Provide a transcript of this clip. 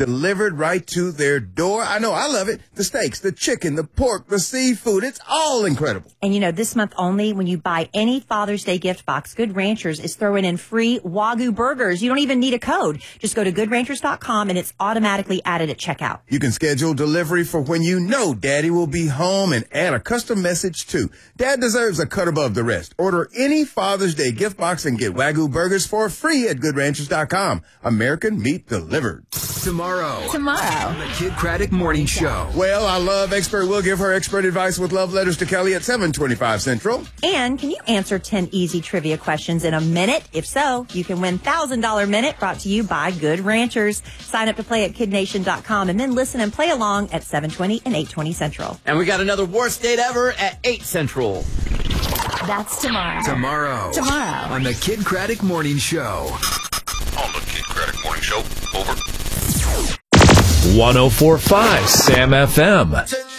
delivered right to their door. I know, I love it. The steaks, the chicken, the pork, the seafood, it's all incredible. And this month only, when you buy any Father's Day gift box, Good Ranchers is throwing in free Wagyu burgers. You don't even need a code. Just go to goodranchers.com and it's automatically added at checkout. You can schedule delivery for when you know Daddy will be home and add a custom message too. Dad deserves a cut above the rest. Order any Father's Day gift box and get Wagyu burgers for free at goodranchers.com. American meat delivered. Tomorrow on the Kid Craddock Morning Show. Well, our love expert will give her expert advice with love letters to Kelly at 7:25 Central. And can you answer 10 easy trivia questions in a minute? If so, you can win $1,000 Minute, brought to you by Good Ranchers. Sign up to play at kidnation.com and then listen and play along at 7:20 and 8:20 Central. And we got another worst date ever at 8 Central. That's tomorrow. Tomorrow on the Kid Craddock Morning Show. On the Kid Craddock Morning Show. Over. 104.5 Sam FM.